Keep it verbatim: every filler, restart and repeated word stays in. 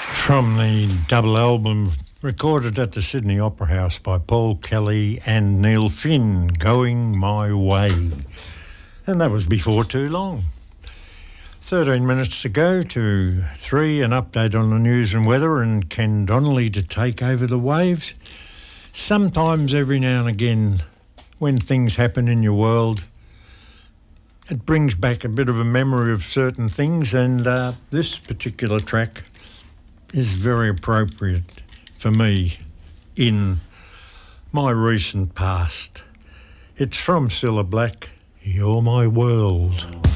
From the double album recorded at the Sydney Opera House by Paul Kelly and Neil Finn, Going My Way. And that was before too long. thirteen minutes to go to three, an update on the news and weather, and Ken Donnelly to take over the waves. Sometimes, every now and again, when things happen in your world, it brings back a bit of a memory of certain things, and uh, this particular track is very appropriate for me in my recent past. It's from Cilla Black, You're My World.